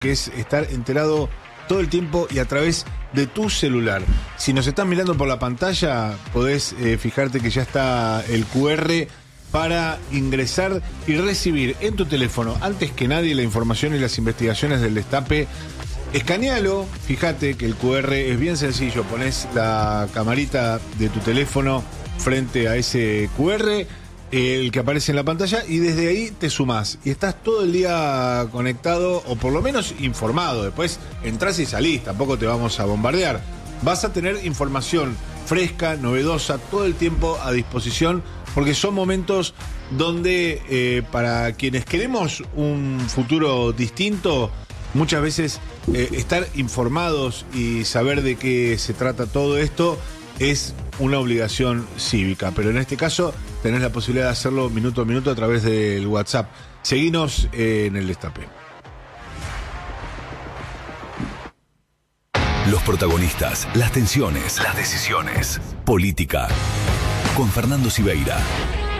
que es estar enterado todo el tiempo y a través de tu celular. Si nos están mirando por la pantalla, podés fijarte que ya está el QR para ingresar y recibir en tu teléfono, antes que nadie, la información y las investigaciones del Destape. Escanealo, fíjate que el QR es bien sencillo, ponés la camarita de tu teléfono frente a ese QR, el que aparece en la pantalla, y desde ahí te sumás y estás todo el día conectado, o por lo menos informado. Después entrás y salís, tampoco te vamos a bombardear. Vas a tener información fresca, novedosa, todo el tiempo a disposición, porque son momentos donde para quienes queremos un futuro distinto, muchas veces estar informados y saber de qué se trata todo esto es una obligación cívica, pero en este caso tenés la posibilidad de hacerlo minuto a minuto a través del WhatsApp. Seguinos en el Destape. Los protagonistas, las tensiones, las decisiones. Política. Con Fernando Siveira.